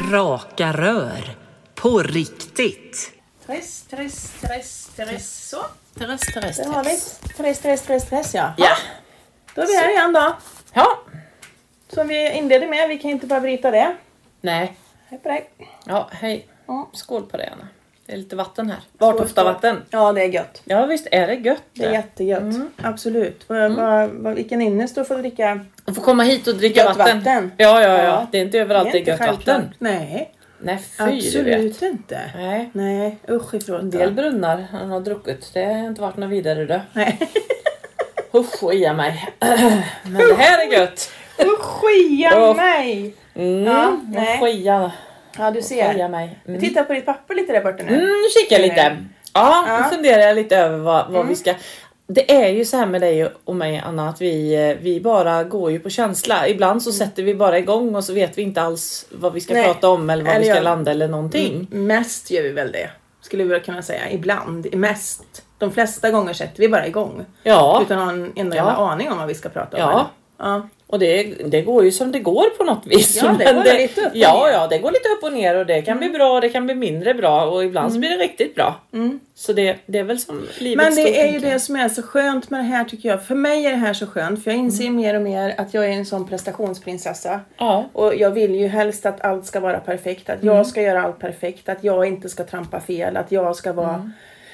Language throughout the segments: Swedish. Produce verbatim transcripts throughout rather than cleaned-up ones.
Raka rör. På riktigt. Stress, stress, stress, stress. Så. Stress, stress, Det har vi. stress. Stress, stress, stress, stress, ja. Ja. Då är vi här igen då. Ja. Som vi inledde med, vi kan inte bara bryta det. Nej. Hej på dig. Ja, hej. Ja. Skål på det, Anna. Det är lite vatten här. Vartofta vatten. Ja, det är gött. Ja, visst är det gött. Det är jättegött. Mm. Absolut. Vad, vad, vad, vilken innest att få dricka Och få komma hit och dricka gött vatten. vatten. Ja, ja, ja, Ja. Det är inte överallt det är, inte gött självklart. vatten. Nej, Nej, fy du vet. absolut inte. Nej. Nej, usch ifrån. En del brunnar han har druckit. Det har inte varit något vidare då. Nej. Usch, skia mig. Men det här är gött. Usch, skia Usch. mig. Mm, Ja, nej. Skia. Ja, du ser. Skia mig. Mm. Titta på ditt papper lite där borta nu. Mm, nu kikar jag lite. Ja, Ja. nu funderar jag lite över vad, vad Mm. vi ska... Det är ju så här med dig och mig, Anna, att vi, vi bara går ju på känsla. Ibland så sätter vi bara igång och så vet vi inte alls vad vi ska Nej. prata om eller vad Eller vi ska jag- landa eller någonting. Mm, mest gör vi väl det. Skulle vi väl kunna säga. Ibland. Mest. De flesta gånger sätter vi bara igång. Ja, Utan att ha en enda Ja. jävla aning om vad vi ska prata om. Ja. eller? Ja. och det, det går ju som det går på något vis. Ja, det Men går lite upp och ja, ner. ja, det går lite upp och ner och det kan bli bra och det kan bli mindre bra och ibland så blir det riktigt bra. Mm. Så det, det är väl som livet Men står, det är ju tänker jag. det som är så skönt med det här tycker jag. För mig är det här så skönt. För jag inser ju mer och mer att jag är en sån prestationsprinsessa. Ja. Och jag vill ju helst att allt ska vara perfekt. Att jag ska göra allt perfekt. Att jag inte ska trampa fel. Att jag ska vara...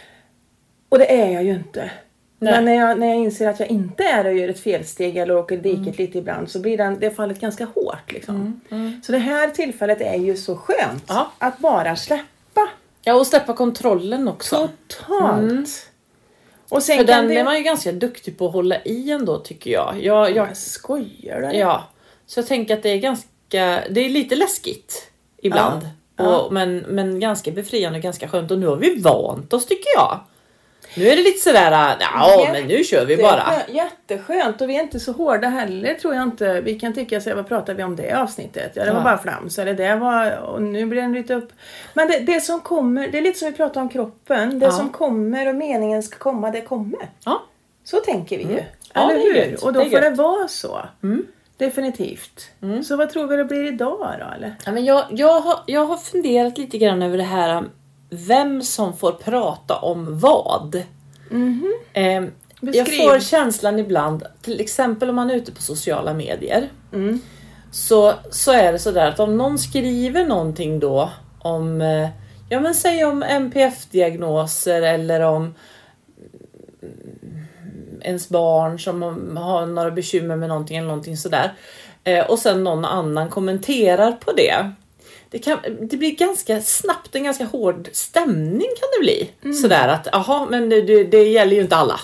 Och det är jag ju inte. Nej. Men när jag, när jag inser att jag inte är och gör ett felsteg eller åker diket lite ibland. Så blir den, det fallet ganska hårt liksom. Så det här tillfället är ju så skönt. Ja. Att bara släppa. Ja, och släppa kontrollen också. Totalt. Och sen För kan den det... är man ju ganska duktig på att hålla i ändå, tycker jag. Jag, jag Jag skojar du? ja. Så jag tänker att det är ganska... Det är lite läskigt ibland. Ja. Ja. Och, men, men ganska befriande och ganska skönt. Och nu har vi vant oss, tycker jag. Nu är det lite sådär... Ja, men nu kör vi bara. Jätteskönt, jätteskönt. Och vi är inte så hårda heller, tror jag inte. Vi kan tycka så här, vad pratar vi om det avsnittet? Ja, det var Ja. bara flams. Eller det var... Och nu blir den lite upp... Men det, det som kommer... Det är lite som vi pratar om kroppen. Det Ja. som kommer och meningen ska komma, det kommer. Ja. Så tänker vi ju. Ja, Eller det är hur? gött. Och då Det är får det gött. vara så. Mm. Definitivt. Så vad tror vi det blir idag då, eller? Ja, men jag, jag, har, jag har funderat lite grann över det här. um, Vem som får prata om vad. Eh, jag Beskriv. får känslan ibland, till exempel om man är ute på sociala medier. Mm. Så, så är det sådär att om någon skriver någonting då om, eh, ja men säg om N P F-diagnoser eller om mm, ens barn som har några bekymmer med någonting eller någonting sådär. Eh, och sen någon annan kommenterar på det. Det, kan, det blir ganska snabbt en ganska hård stämning kan det bli. Sådär att, aha, men det, det, det gäller ju inte alla.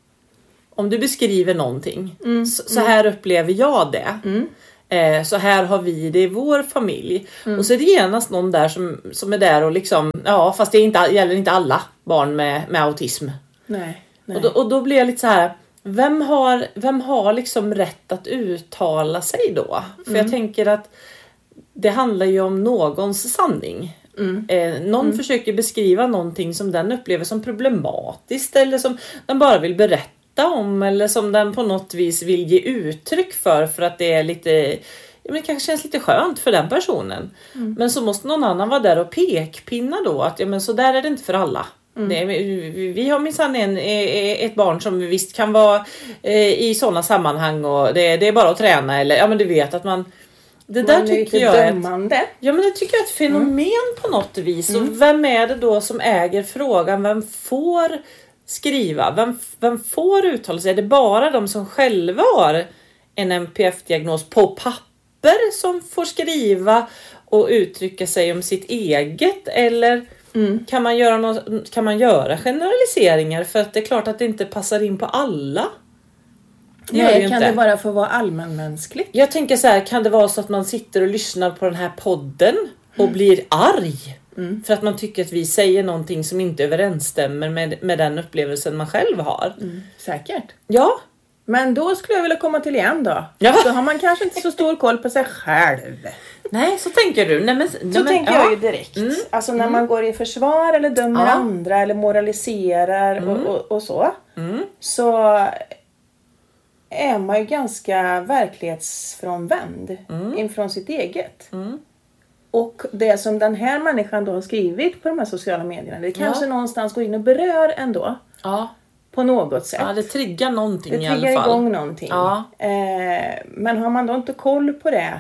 Om du beskriver någonting, så, så här upplever jag det. Eh, så här har vi det i vår familj. Och så är det genast någon där som, som är där och liksom, ja fast det är inte, gäller inte alla barn med, med autism. Nej. Nej. Och då, och då blir jag lite så här, vem har, vem har liksom rätt att uttala sig då? För jag tänker att det handlar ju om någons sanning. Eh, någon försöker beskriva någonting som den upplever som problematiskt eller som den bara vill berätta om eller som den på något vis vill ge uttryck för för att det är lite, ja, men det kanske känns lite skönt för den personen. Men så måste någon annan vara där och pekpinna då att ja, men så där är det inte för alla. Det, vi, vi har minsann en, ett barn som visst kan vara eh, i sådana sammanhang och det, det är bara att träna eller ja men du vet att man det där Man är tycker lite jag är ett, dömande. ja men det tycker jag är ett fenomen på något vis. Och vem är det då som äger frågan? Vem får skriva? Vem, vem får uttala sig? Är det bara de som själva har en N P F-diagnos på papper som får skriva och uttrycka sig om sitt eget? Eller kan, man göra något, kan man göra generaliseringar? För att det är klart att det inte passar in på alla. Det gör det Nej, ju kan inte. det bara få vara allmänmänskligt? Jag tänker så här, kan det vara så att man sitter och lyssnar på den här podden och blir arg mm. för att man tycker att vi säger någonting som inte överensstämmer med, med den upplevelsen man själv har? Mm. Säkert. Ja. Men då skulle jag vilja komma till igen då. Ja. Då har man kanske inte så stor koll på sig själv. Nej, så tänker du. Nej, men, Så nej, men, tänker ja. jag ju direkt. Mm. Alltså när man går i försvar eller dömer Ja. andra eller moraliserar Mm. och, och, och så. Mm. Så är man ju ganska verklighetsfrånvänd Mm. infrån sitt eget. Mm. Och det som den här människan då har skrivit på de här sociala medierna, det kanske Ja. någonstans går in och berör ändå. Ja. På något sätt. Ja, det triggar någonting det i alla fall. Det triggar igång någonting. Ja. Eh, men har man då inte koll på det,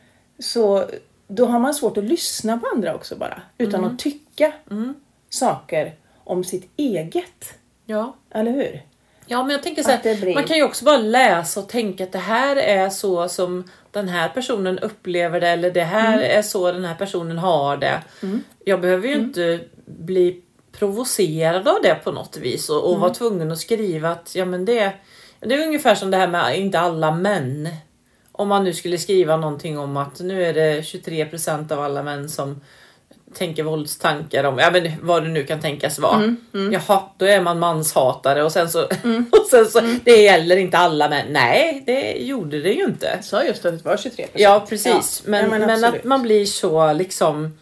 så då har man svårt att lyssna på andra också bara. Utan Mm. att tycka Mm. saker om sitt eget. Ja. Eller hur? Ja, men jag tänker så Att det här, blir- man kan ju också bara läsa och tänka att det här är så som den här personen upplever det, eller det här Mm. är så den här personen har det. Mm. Jag behöver ju Mm. inte bli provocerad av det på något vis och, och Mm. vara tvungen att skriva att ja, men det, det är ungefär som det här med inte alla män. Om man nu skulle skriva någonting om att nu är det tjugotre procent av alla män som tänker våldstankar om, ja men vad det nu kan tänkas vara. Mm, mm. Jaha, då är man manshatare och sen så, Mm. och sen så det gäller inte alla män. Nej, det gjorde det ju inte. Jag sa just att det var tjugotre procent. Ja, precis. Ja, Men, nej, men, absolut. att man blir så liksom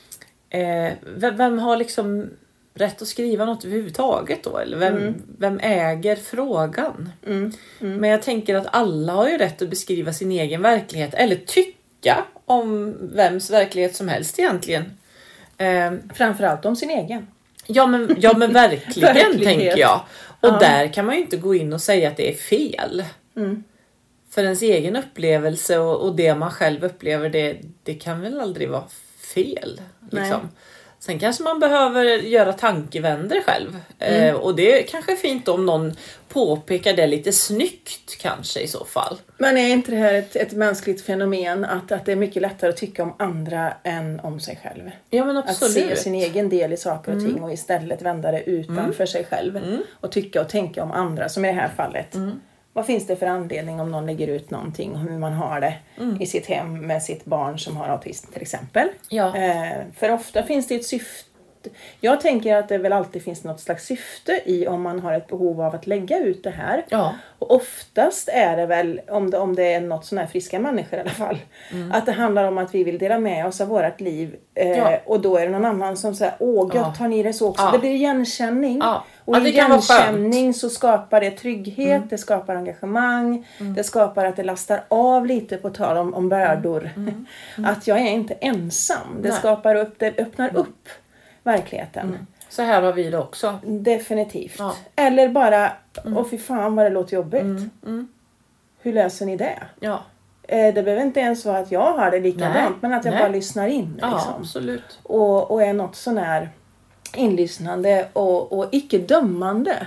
eh, vem, vem har liksom rätt att skriva något överhuvudtaget då? Eller vem, Mm. vem äger frågan? Mm. Mm. Men jag tänker att alla har ju rätt att beskriva sin egen verklighet. Eller tycka om vems verklighet som helst egentligen. Eh, Framförallt om sin egen. ja, men, ja men verkligen Verklighet. tänker jag. Och Ja. där kan man ju inte gå in och säga att det är fel. Mm. För ens egen upplevelse och, och det man själv upplever, det, det kan väl aldrig vara fel. Liksom. Sen kanske man behöver göra tankevänder själv. Mm. Eh, och det är kanske fint om någon påpekar det lite snyggt kanske i så fall. Men är inte det här ett, ett mänskligt fenomen att, att det är mycket lättare att tycka om andra än om sig själv? Ja, men Att absolut. se sin egen del i saker och ting och istället vända det utanför sig själv. Mm. Och tycka och tänka om andra, som i det här fallet. Mm. Vad finns det för anledning om någon lägger ut någonting om hur man har det Mm. i sitt hem med sitt barn som har autism till exempel? Ja. Eh, för ofta finns det ett syfte. Jag tänker att det väl alltid finns något slags syfte i om man har ett behov av att lägga ut det här. Ja. Och oftast är det väl, om det, om det är något sådana här friska människor i alla fall, Mm. att det handlar om att vi vill dela med oss av vårt liv. Eh, Ja. Och då är det någon annan som säger, åh gött, Ja. tar ni det så också? Ja. Det blir igenkänning. Ja. Och Ja, i det kan vara skönt. igenkänning så skapar det trygghet, Mm. det skapar engagemang, Mm. det skapar att det lastar av lite på tal om, om bördor. Mm. Att jag är inte ensam. Det Nej. skapar upp, det öppnar upp verkligheten. Mm. Så här har vi det också. Definitivt. Ja. Eller bara, Mm. åh fy fan vad det låter jobbigt. Mm. Mm. Hur löser ni det? Ja. Eh, Det behöver inte ens vara att jag har det likadant, Nej. men att jag Nej. bara lyssnar in. Ja, Liksom. absolut. Och, och är något sån här inlyssnande och, och icke dömande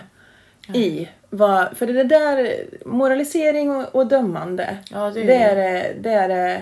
i vad, för det där moralisering och, och dömande, Ja, det är det är, det är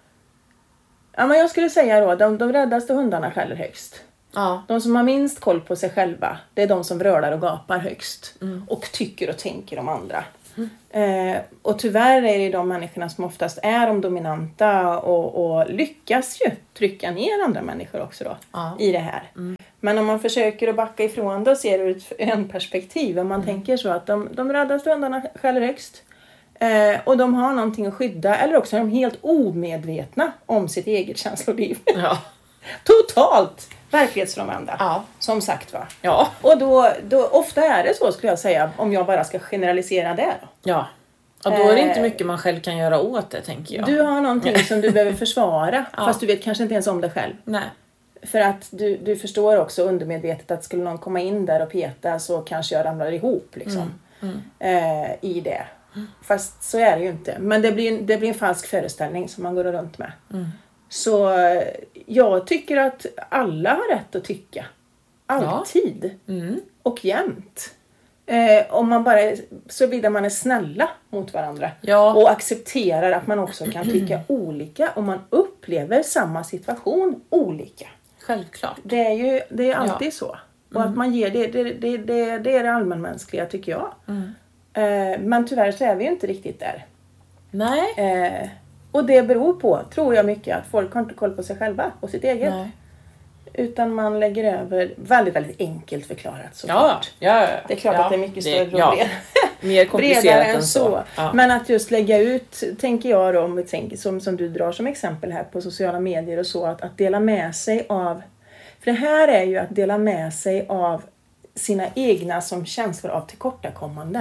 ja, men jag skulle säga då, de, de räddaste hundarna skäller högst. Ja. De som har minst koll på sig själva, det är de som vrölar och gapar högst. Mm. Och tycker och tänker om andra. Eh, och tyvärr är det de människorna som oftast är de dominanta och, och lyckas ju trycka ner andra människor också då. Ja. I det här. Mm. Men om man försöker att backa ifrån det och ser det ur ett- en perspektiv. Om man tänker så att de, de räddaste hundarna skäller högst. Eh, och de har någonting att skydda. Eller också är de helt omedvetna om sitt eget känsloliv. Ja. Totalt verklighetsfrånvända. Ja. Som sagt va. Ja. Och då, då, ofta är det så skulle jag säga. Om jag bara ska generalisera det då. Ja. Och då är det inte Eh. mycket man själv kan göra åt det, tänker jag. Du har någonting som du behöver försvara. Ja. Fast du vet kanske inte ens om det själv. Nej. För att du, du förstår också undermedvetet att skulle någon komma in där och peta så kanske jag ramlar ihop liksom. Mm. Eh, I det. Fast så är det ju inte. Men det blir, det blir en falsk föreställning som man går runt med. Mm. Så eh, jag tycker att alla har rätt att tycka. Alltid. Mm. Och jämt. Eh, om man bara, så vidare man är snälla mot varandra. Ja. Och accepterar att man också kan tycka olika. Och man upplever samma situation olika. Självklart. Det är ju det är alltid Ja. så. Och att man ger det, det, det, det, det är det allmänmänskliga tycker jag. Mm. Eh, men tyvärr så är vi ju inte riktigt där. Nej. Eh, och det beror på, tror jag mycket, att folk har inte koll på sig själva och sitt eget. Nej. Utan man lägger över, väldigt, väldigt enkelt förklarat Ja. såklart. Ja, ja. Det är klart ja. att det är mycket större Det- ja. problem. Mer komplicerat Bredare än än så. så. Ja. Men att just lägga ut, tänker jag då, om vi tänker, som, som du drar som exempel här på sociala medier och så, att, att dela med sig av, för det här är ju att dela med sig av sina egna som känslor av tillkortakommanden.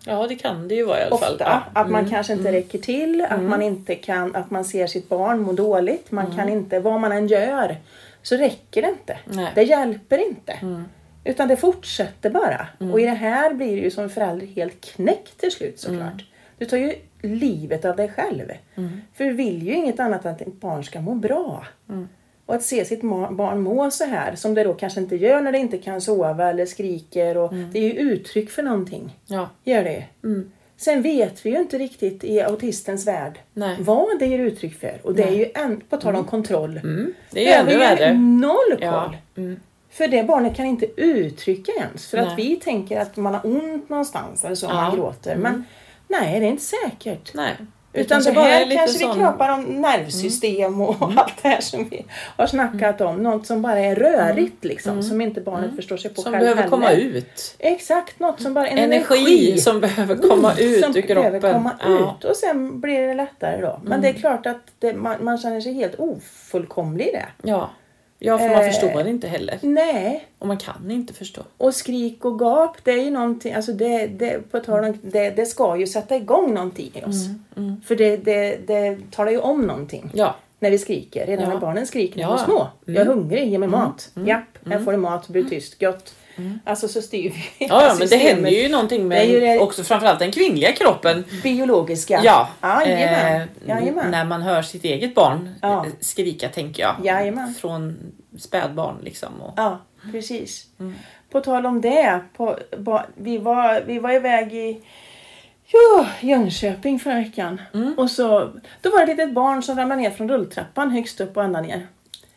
Ja, det kan det ju vara i alla Ofta, fall. Ja. att man kanske inte räcker till, att man inte kan, att man ser sitt barn må dåligt. Man kan inte, vad man än gör, så räcker det inte. Nej. Det hjälper inte. Utan det fortsätter bara. Och i det här blir det ju som förälder helt knäckt till slut såklart. Du tar ju livet av dig själv. För du vill ju inget annat än att ditt barn ska må bra. Och att se sitt barn må så här, som det då kanske inte gör när det inte kan sova eller skriker. Och det är ju uttryck för någonting. Ja. Gör det. Mm. Sen vet vi ju inte riktigt i autistens värld Nej. vad det ger uttryck för. Och det Nej. är ju en, på tal om kontroll. Mm. Det är ännu värre. Noll koll. Ja. Mm. För det barnet kan inte uttrycka ens. För Nej. att vi tänker att man har ont någonstans eller så, Ja. man gråter. Mm. Men nej, det är inte säkert. Nej. Utan det bara här lite kanske sån... vi knapar om nervsystem och mm. allt det här som vi har snackat om. Något som bara är rörigt liksom. Mm. Som inte barnet mm. förstår sig på som själv behöver heller. komma ut. Exakt, något som bara en energi, energi som behöver komma mm. ut som ur kroppen. Behöver komma ja. ut. Och sen blir det lättare då. Men mm. det är klart att det, man, man känner sig helt ofullkomlig i det. Ja. Ja, för man eh, förstår inte heller. Nej. Och man kan inte förstå. Och skrik och gap, det är ju någonting, alltså det, det, på tal om, det, det ska ju sätta igång någonting i oss. Mm, mm. För det, det, det talar ju om någonting. Ja. När vi skriker, redan ja. när barnen skriker när ja. de är små. Mm. Jag är hungrig, ge mig mm. mat. Mm. Japp, här får du mat, blir tyst, gott. Mm. Alltså så styr vi. Ja, ja men det händer ju någonting med det också framförallt den kvinnliga kroppen. Biologiska. Ja. Jajamän. Eh, Jajamän. När man hör sitt eget barn ja. skrika, tänker jag. Jajamän. Från spädbarn liksom. Och... Ja, precis. Mm. På tal om det. På, ba, vi, var, vi var iväg i jo, Jönköping förra veckan. Mm. Och så, då var det ett litet barn som ramlade ner från rulltrappan högst upp och ända ner.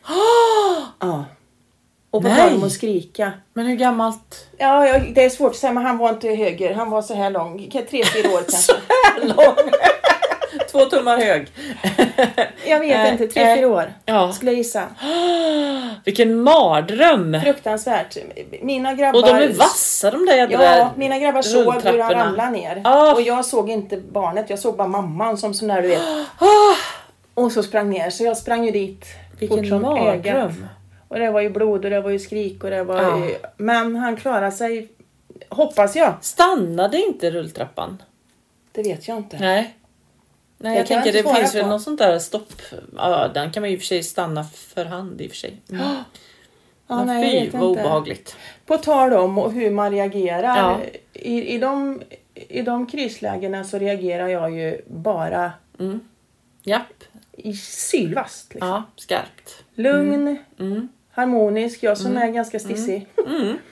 Oh! Ja. Och på tal om att skrika. Men hur gammalt? Ja, ja, det är svårt att säga, men han var inte höger. Han var så här lång. Tre, fyra år kanske. Så här lång? Två tummar hög. Jag vet äh, inte, tre, fyra år. Ja. Skulle jag gissa. Vilken mardröm. Fruktansvärt. Mina grabbar... Och de är vassa, de där jädra Ja, mina grabbar såg hur han ramlade ner. Oh. Och jag såg inte barnet, jag såg bara mamman som sån där, du vet. Oh. Och så sprang ner, så jag sprang ju dit. Vilken mardröm. Och det var ju blod och det var ju skrik och det var ja. ju... Men han klarade sig, hoppas jag. Stannade inte rulltrappan? Det vet jag inte. Nej. Nej, jag, jag tänker det finns på. väl något sånt där stopp. Ja, den kan man ju i och för sig stanna för hand i och för sig. Mm. Ja, men nej, fy, jag vet vad inte. Obehagligt. På tal om och hur man reagerar. Ja. I, i, de, I de krislägena så reagerar jag ju bara... Mm. Japp. I sylvast. Liksom. Ja, skarpt. Lugn. Mm. Mm. Harmonisk. Jag som mm. är ganska stissig. Mm. Mm.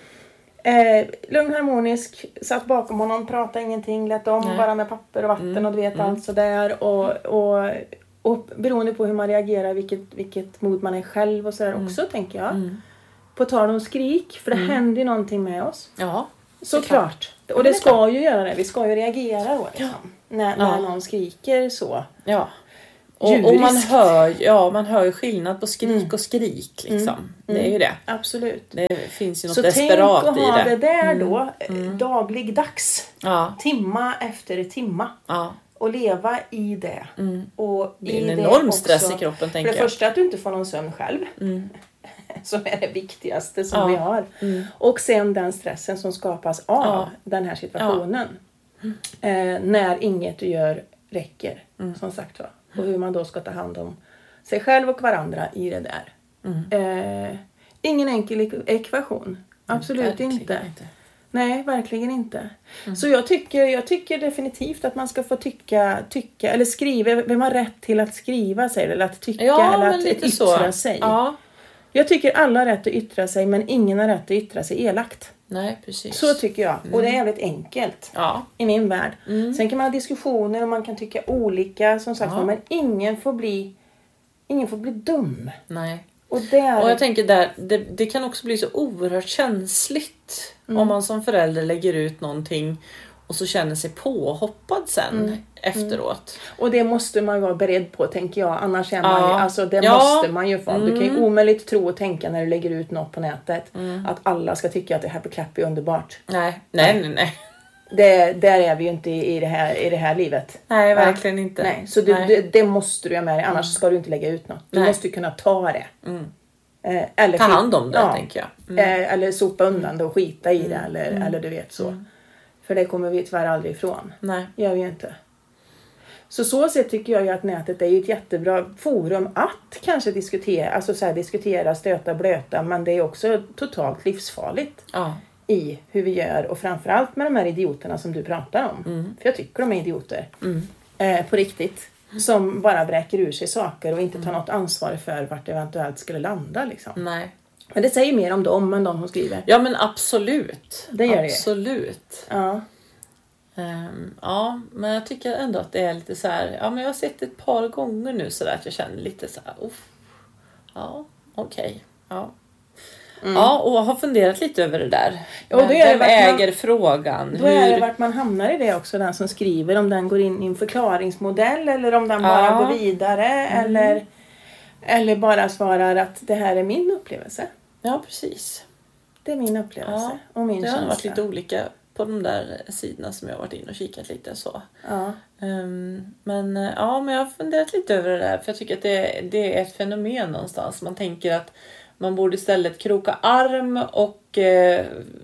Eh, lugn, harmonisk, satt bakom honom, pratade ingenting, lät om Nej. bara med papper och vatten mm. och du vet mm. allt sådär. Och, och, och beroende på hur man reagerar, vilket, vilket mod man är själv och sådär mm. också, tänker jag. Mm. På tal om skrik, för det mm. händer ju någonting med oss. Ja, såklart. Och det ska ju göra det, vi ska ju reagera då liksom, ja. när, när ja. någon skriker så. Ja. Och, och man hör ja man hör ju skillnad på skrik mm. och skrik liksom. Mm. Det är ju det. Absolut. Det finns ju något så desperat tänk att i ha det. det där mm. då mm. dagligdags. Ja. Timma efter timma. Ja. Och leva i det. Mm. Och det är en i enorm det stress också, i kroppen, tänker jag. För det jag. första att du inte får någon sömn själv. Mm. Som är det viktigaste som ja. vi har. Mm. Och sen den stressen som skapas av ja. den här situationen. Ja. Eh, när inget du gör räcker. Mm. Som sagt var. Och hur man då ska ta hand om sig själv och varandra i det där. Mm. Eh, ingen enkel ekvation. Absolut mm, inte. inte. Nej, verkligen inte. Mm. Så jag tycker, jag tycker definitivt att man ska få tycka, tycka eller skriva. Vem har rätt till att skriva sig eller att tycka ja, eller att yttra så. sig. Ja. Jag tycker alla har rätt att yttra sig, men ingen har rätt att yttra sig elakt. Nej, precis. Så tycker jag. Mm. Och det är jävligt enkelt. Ja. I min värld. Mm. Sen kan man ha diskussioner och man kan tycka olika. Som sagt, ja. men ingen får bli ingen får bli dum. Nej. Och, där... och jag tänker där, det, det kan också bli så oerhört känsligt. Mm. Om man som förälder lägger ut någonting och så känner sig påhoppad sen mm. efteråt. Mm. Och det måste man vara beredd på, tänker jag. Annars är man ja. ju, alltså det ja. måste man ju få. Mm. Du kan ju omöjligt tro och tänka när du lägger ut något på nätet. Mm. Att alla ska tycka att det här på Klapp är underbart. Nej, nej, nej. nej. Det, där är vi ju inte i det här, i det här livet. Nej, verkligen inte. Nej, så du, nej. Det, det måste du ha med dig. Annars mm. ska du inte lägga ut något. Du nej. måste ju kunna ta det. Mm. Eh, eller ta hand om det, ja, tänker jag. Mm. Eh, eller sopa undan det och skita i det. Eller, mm. eller du vet så. Mm. För det kommer vi tyvärr aldrig ifrån. Nej. Gör vi ju inte. Så så sätt tycker jag ju att nätet är ju ett jättebra forum att kanske diskutera. Alltså så här, diskutera, stöta, blöta. Men det är också totalt livsfarligt. Ja. I hur vi gör. Och framförallt med de här idioterna som du pratar om. Mm. För jag tycker de är idioter. Mm. Eh, på riktigt. Som bara bräker ur sig saker och inte tar något ansvar för vart det eventuellt skulle landa. Liksom. Nej. Men det säger mer om dem än de som skriver. Ja men absolut. Det gör det. Absolut. Ja. Um, ja, men jag tycker ändå att det är lite så här. Ja, men jag har sett ett par gånger nu så där att jag känner lite så här. Uff. Ja, okej. Okay. Ja. Mm. Ja, och har funderat lite över det där. Ja, och då är Vem det äger man, frågan? Då Hur... är det vart man hamnar i det också, den som skriver. Om den går in i en förklaringsmodell eller om den bara ja. går vidare. Mm. Eller, eller bara svarar att det här är min upplevelse. Ja, precis. Det är min upplevelse Ja. och min det känsla. har varit lite olika på de där sidorna som jag har varit in och kikat lite så. Ja. Um, men ja, men jag har funderat lite över det där. För jag tycker att det, det är ett fenomen någonstans. Man tänker att man borde istället kroka arm och eh,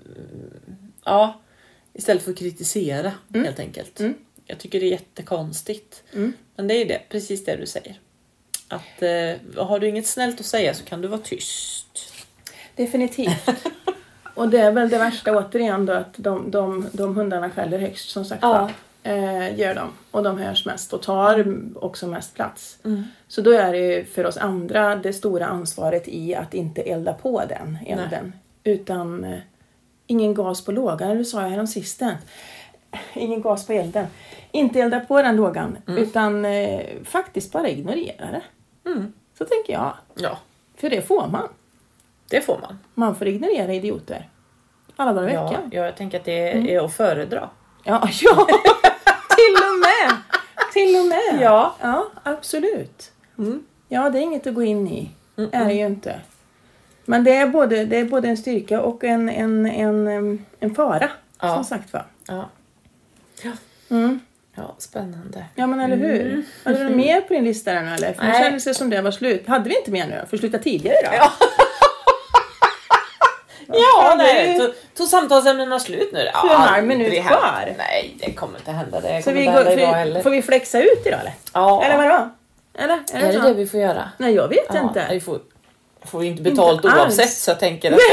ja, istället för att kritisera mm. helt enkelt. Mm. Jag tycker det är jättekonstigt. Mm. Men det är det, precis det du säger. Att eh, har du inget snällt att säga så kan du vara tyst. Definitivt. Och det är väl det värsta återigen då att de, de, de hundarna skäller högst som sagt. Ja. Eh, gör de. Och de hörs mest och tar mm. också mest plats. Mm. Så då är det ju för oss andra det stora ansvaret i att inte elda på den elden. Nej. Utan eh, ingen gas på lågan. Eller sa jag härom sisten. Ingen gas på elden. Inte elda på den lågan. Mm. Utan eh, faktiskt bara ignorera det. Mm. Så tänker jag. Ja. För det får man. Det får man. Man får ignorera idioter. Alla dagar i veckan. Ja, jag tänker att det är mm. att föredra. Ja, ja. Till och med. Till och med. Ja. Ja, absolut. Mm. Ja, det är inget att gå in i. Mm-mm. Är det ju inte. Men det är både, det är både en styrka och en, en, en, en fara. Ja. Som sagt var. Ja. Ja. Mm. Ja, spännande. Ja, men eller hur? Mm. Hade du mer på din lista nu eller? För det kändes det som det var slut. Hade vi inte mer nu? För sluta tidigare då? Ja. Ja, nej. Tog, tog samtalsämnena slut nu? Ja, en halv minut kvar. Nej, det kommer inte hända. Det så vi går, idag heller. Får vi flexa ut idag eller? Ja. Eller vadå? Eller? Är det, är det, det vi får göra? Nej, jag vet ja, inte. Vi får, får vi inte betalt inte oavsett alls. så jag tänker att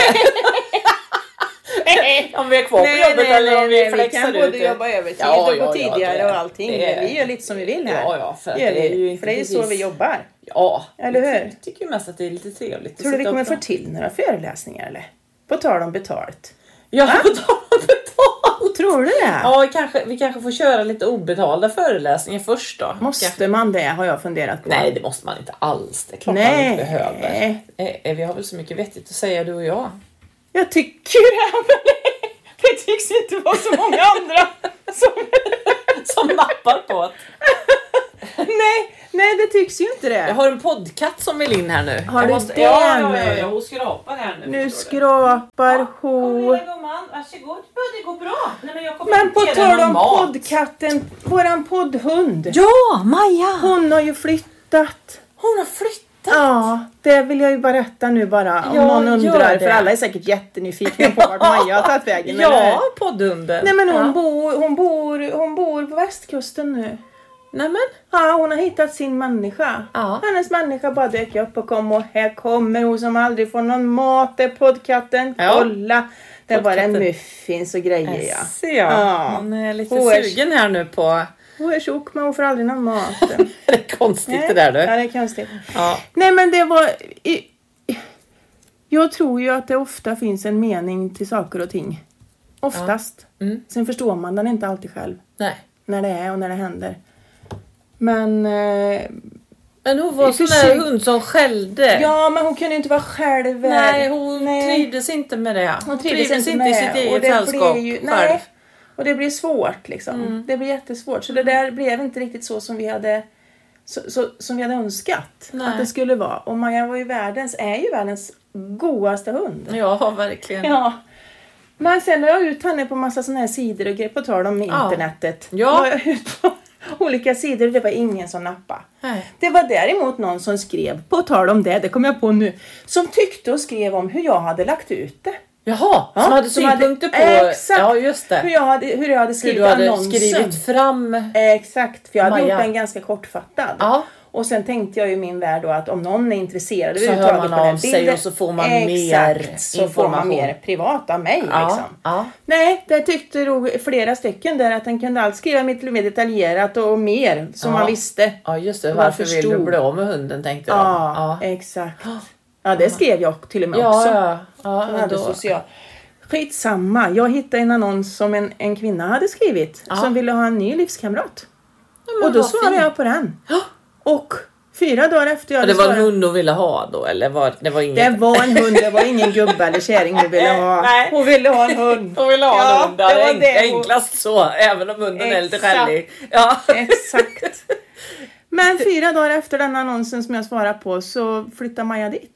om vi är kvar nej, på jobbet nej, eller om nej, vi flexar ut. Vi kan både jobba övertid ja, och gå ja, tidigare ja, och allting. Det är, vi gör lite som vi vill här. Ja, ja, för, det är, det är ju inte för det är ju så vi jobbar. Ja, eller hur? Jag tycker mest att det är lite trevligt. Tror du vi kommer få till några föreläsningar eller? På tal om betalt. Ja, på tal om betalt. Tror du det? Ja, vi kanske, vi kanske får köra lite obetalda föreläsningar först då. Måste kanske. man det, har jag funderat på. Nej, det måste man inte alls. Det är klart nej. man inte behöver. Eh, vi har väl så mycket vettigt att säga, du och jag. Jag tycker det, men det tycks inte vara så många andra som, som nappar på det. nej, nej, det tycks ju inte det. Jag har en poddkatt som vill in här nu. Har jag du måste, det ja, ja, nu? ja, ja, hon skrapar här nu. Nu skrapar ja, hon. Kom lilla gumman, varsågod. Det går bra. Nej, men jag kommer men på tal om mat. poddkatten, våran poddhund. Ja, Maja. Hon har ju flyttat. Hon har flyttat. Ja, det vill jag ju berätta nu bara. Om ja, någon undrar, för alla är säkert jättenyfikna på vart Maja har tagit vägen. Ja, poddhunden. Nej, men hon, ja. bor, hon, bor, hon bor på västkusten nu. Nämen. Ja, hon har hittat sin människa. Ja. Hennes människa bara dök upp och kom och här kommer hon som aldrig får någon mat. Det är poddkatten. Ja. Kolla. Det är bara muffins och grejer. Ja. Ser jag. Ja. Hon är lite hon är, sugen här nu på... Hon är tjock men hon får aldrig någon mat. Det är konstigt Nej. det där du. Ja, det är konstigt. Ja. Nej, men det var... Jag tror ju att det ofta finns en mening till saker och ting. Oftast. Ja. Mm. Sen förstår man den inte alltid själv. Nej. När det är och när det händer. Men... Eh, men hon var sån där hund som skällde. Ja, men hon kunde inte vara själv. Nej, hon nej. trivdes inte med det. Hon trivdes, trivdes inte med. i sitt eget sällskap. Ju, nej, och det blir svårt liksom. Mm. Det blir jättesvårt. Så det där blev inte riktigt så som vi hade, så, så, som vi hade önskat nej. Att det skulle vara. Och Maja var ju världens, är ju världens godaste hund. Ja, verkligen. Ja. Men sen la jag ut henne på massa såna här sidor och grejer på tal om ja. internetet. Ja. La jag ut på olika sidor och det var ingen som nappade. Nej. Det var däremot någon som skrev, på tal om det, det kom jag på nu, som tyckte och skrev om hur jag hade lagt ut det. Jaha, Ja, som hade som hade- synpunkter på... Exakt. Ja, just det. Hur jag hade, hur jag hade Hur skrivit du hade annonsen. skrivit fram... Exakt, för jag hade Maja. gjort den ganska kortfattad. Ja. Och sen tänkte jag i min värld då att om någon är intresserad Så hör överhuvudtaget man på den av sig bilden, och så får man exakt, mer så får man information. mer privat av mig Ja, liksom. ja. Nej, det tyckte nog flera stycken där att den kunde allt skriva lite mer detaljerat och mer som Ja. man visste. Ja, just det. Man Varför vill du förstod. bli av med hunden, tänkte de. Ja, exakt. Ja, det skrev jag till och med ja, också. ja. ja, Jag ja hade då. social. Skitsamma. Jag hittade en annons som en, en kvinna hade skrivit. Ja. Som ville ha en ny livskamrat. Ja, men Och då vad svarade fint. jag på den. Ja. Och fyra dagar efter jag Ja, det hade var en svarat. hund hon ville ha då, eller var, det var inget? Det var en hund, det var ingen gubbe eller kärring hon ville ha. Nej. Hon ville ha en hund. Hon ville ha Ja, en hund, det det var är enk- det hon- enklast så, även om hunden är lite Exakt. skällig. Ja. Exakt. Men fyra dagar efter den annonsen som jag svarade på så flyttade Maja dit.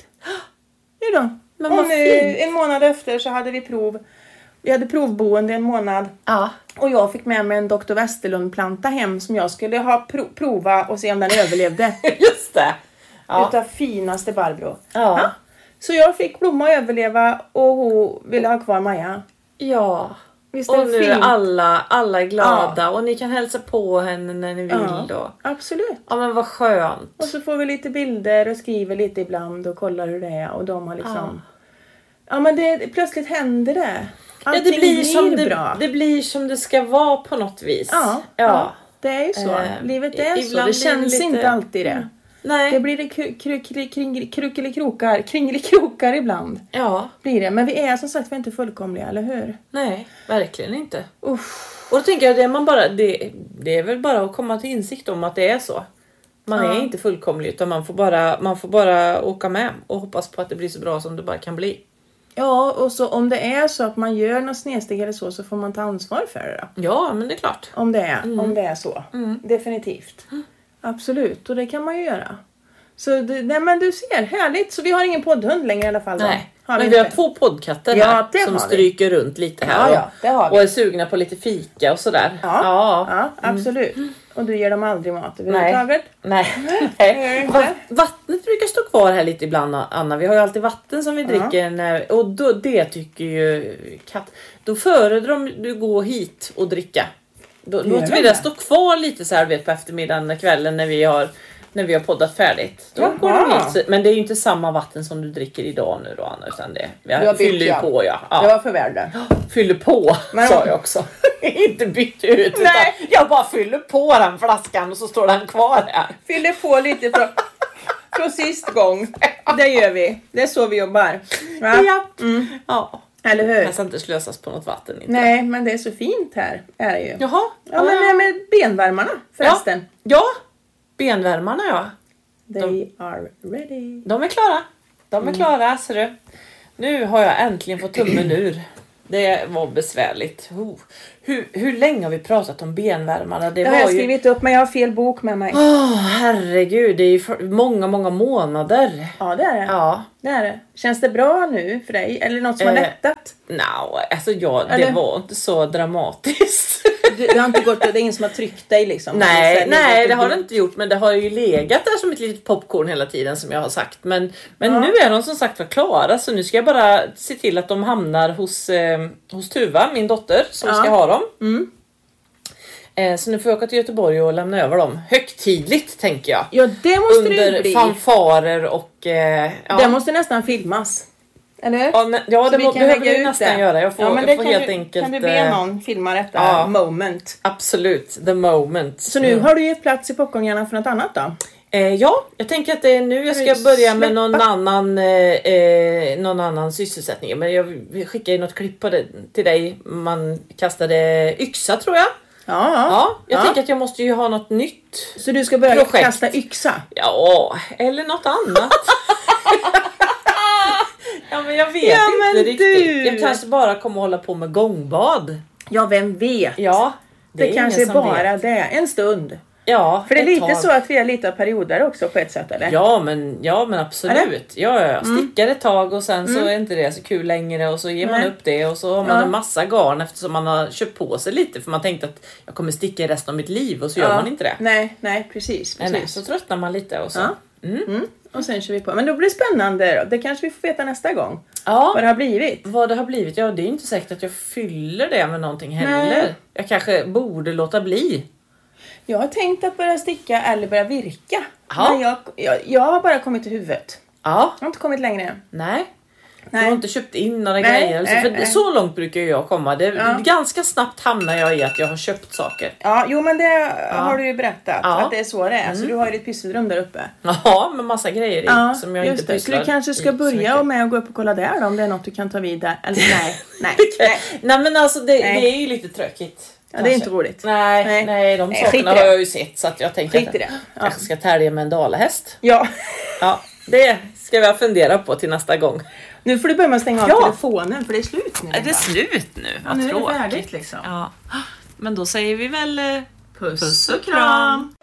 Jo då. Men Och vad nu, fint. en månad efter så hade vi prov. Vi hade provboende en månad. Ja. Och jag fick med mig en doktor Westerlund-planta hem som jag skulle ha pro- prova och se om den överlevde. Just det. Ja. Utav finaste Barbro. Ja. Så jag fick Blomma överleva och hon ville ha kvar Maja. Ja. Visst är Och det nu är fint? alla, alla är glada och ni kan hälsa på henne när ni vill Ja, då. absolut. Ja, men vad skönt. Och så får vi lite bilder och skriver lite ibland och kollar hur det är. Och de har liksom... Ja, men det, plötsligt händer det. Ja, Allting det blir, som det, bra. det blir som det ska vara på något vis. Ja, ja. ja. det är ju så. Eh, Livet är så. ibland Det blir det känns lite- inte alltid det. Nej. Det blir det kru- kru- kru- kring- kruckelikrokar, kringelikrokar ibland. Ja. Blir det. Men vi är som sagt vi är inte fullkomliga, eller hur? Nej, verkligen inte. Uff. Och då tänker jag, det är, man bara, det, det är väl bara att komma till insikt om att det är så. Man Ja. är inte fullkomlig, utan man får, bara, man får bara åka med och hoppas på att det blir så bra som det bara kan bli. Ja, och så om det är så att man gör något snedsteg eller så, så får man ta ansvar för det då. Ja, men det är klart. Om det är, Mm. om det är så. Definitivt. Absolut, och det kan man ju göra. Så det, nej, men du ser, härligt. Så vi har ingen poddhund längre i alla fall. Då. Nej, Har men vi vi har inte. två poddkatter Ja, här det som har vi. stryker runt lite här. Ja, ja, det har vi. Och är sugna på lite fika och sådär. Ja, ja. ja absolut. Och du ger dem aldrig mat överhuvudtaget? Nej. Nej, Nej. inte. Va- vattnet brukar stå kvar här lite ibland, Anna. Vi har ju alltid vatten som vi dricker. När, och då, det tycker ju katt. Då föredrar de du gå hit och dricka. Då Det låter gör vi de. det stå kvar lite så här vet, på eftermiddagen och kvällen när vi har, när vi har poddat färdigt. Då Jaha. går de hit. Så- Men det är ju inte samma vatten som du dricker idag nu då, Anna. Utan det, vi Du har bytt, fyller ju ja. på, ja. ja. Det var för värde. Fyller på, Men- sa jag också. Inte bytt ut, utan Nej. jag bara fyller på den flaskan och så står den kvar här. Fyller på lite från, från sist gång. Det gör vi. Det är så vi jobbar. Va? Ja. Mm. Ja. Eller hur? Det ska inte slösas på något vatten. Inte. Nej, men det är så fint här. Är det ju. Jaha. Ja, men det här med benvärmarna förresten. Ja, benvärmarna ja. They are ready. De är klara. De är klara, ser du. Nu har jag äntligen fått tummen ur. Det var besvärligt. Oh. Hur, hur länge har vi pratat om benvärmarna? Det Det har var jag ju... skrivit upp, men jag har fel bok med mig. Åh, herregud, det är ju för många, många månader. Ja, det är det. Ja. Det är det. Känns det bra nu för dig? Eller något som har Eh, lättat? No, alltså jag, det Eller? var inte så dramatiskt. Du, det har inte gått, det är ingen som har tryckt dig liksom? Nej, Så nej här, det har det inte gjort, men det har ju legat där som ett litet popcorn hela tiden som jag har sagt. Men, men Ja. nu är de som sagt var klara, så nu ska jag bara se till att de hamnar hos, eh, hos Tuva, min dotter, som Ja. ska ha dem. Mm. Eh, så nu får jag åka till Göteborg och lämna över dem högtidligt, tänker jag. Ja, det måste det ju Under bli. fanfarer och... Eh, ja. Det måste nästan filmas. Eller hur? Ja, ne- ja, Så det vi må, kan behöver lägga vi ut nästan det. göra. Jag får, ja, men jag det får kan helt du, enkelt... Kan du be eh, någon filma detta ja. moment? Absolut, the moment. Så nu Mm. har du gett plats i popcornhjärnan för något annat då? Eh, ja, jag tänker att det är nu jag ska Ska vi börja med någon släppa? annan, eh, eh, någon annan sysselsättning. Men jag skickar ju något klipp på det till dig. Man kastade yxa, tror jag. Ja, ja. Ja, jag Ja. tänker att jag måste ju ha något nytt. Så du ska börja Projekt. kasta yxa? Ja, eller något annat. Ja, men jag vet Ja, inte men riktigt. du. Jag kanske bara kommer hålla på med gångbad. Ja, vem vet? Ja, det är kanske är ingen som bara vet. det. En stund. Ja, För det är ett lite tag. så att vi är lite av perioder också på ett sätt, eller? Ja men, ja men absolut. Eller? Ja, ja, ja. Stickar ett tag och sen så är inte det så kul längre och så ger man Nej. upp det och så har man Ja. en massa garn eftersom man har köpt på sig lite för man tänkte att jag kommer sticka resten av mitt liv och så gör man inte det. Nej, nej, precis. Nej, precis. nej, så tröttnar man lite och så. Ja. Mm. Mm. Och sen kör vi på. Men då blir det spännande då. Det kanske vi får veta nästa gång. Ja. Vad det har blivit. Vad det har blivit. Ja, det är inte säkert att jag fyller det med någonting heller. Nej. Jag kanske borde låta bli. Jag har tänkt att börja sticka eller börja virka. Ja. Men jag, jag, jag har bara kommit till huvudet. Ja. Jag har inte kommit längre. Nej. Nej. Du har inte köpt in några Nej, grejer. Alltså, nej, för nej. så långt brukar jag komma. Det, Ja. Ganska snabbt hamnar jag i att jag har köpt saker. Ja, jo men det har du ju berättat. Ja. Att det är så det är. Så du har ju ditt pysselrum där uppe. Ja, med massa grejer i Ja, som jag just inte det. Så pysslar du kanske i ska så börja mycket. med att gå upp och kolla där då, om det är något du kan ta vidare. Eller nej, nej. Nej. Nej men alltså det, Nej. det är ju lite tråkigt. Ja, det är inte roligt. Nej, Nej. nej, de Nej, skit i sakerna det. har jag ju sett så att jag tänker Skit att i jag det. Ja. kanske ska tälja med en dalahäst. Ja, Ja, det ska jag fundera på till nästa gång. nu får du börja med att stänga av Ja. telefonen för det är slut nu. Är det slut nu? Ja, Vad nu är det tråkigt. färdigt liksom. Ja. Men då säger vi väl eh, Puss och kram.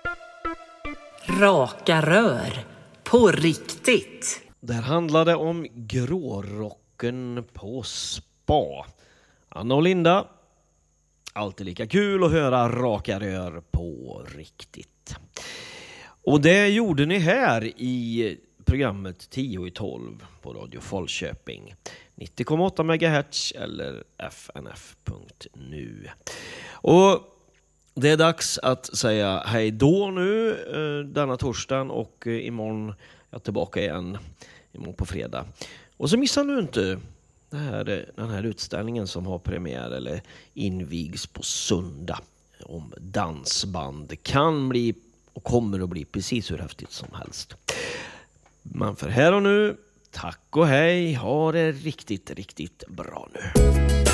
Raka rör. På riktigt. Där handlade om grårocken på spa. Anna och Linda. Alltid lika kul att höra raka rör på riktigt. Och det gjorde ni här i programmet tio i tolv på Radio Falköping. nittio komma åtta megahertz eller f n f punkt nu. Och det är dags att säga hej då nu eh, denna torsdagen och eh, imorgon är jag tillbaka igen imorgon på fredag. Och så missar nu inte det här, den här utställningen som har premiär eller invigs på söndag om dansband. Det kan bli och kommer att bli precis hur häftigt som helst. Men för här och nu, tack och hej, ha det riktigt, riktigt bra nu.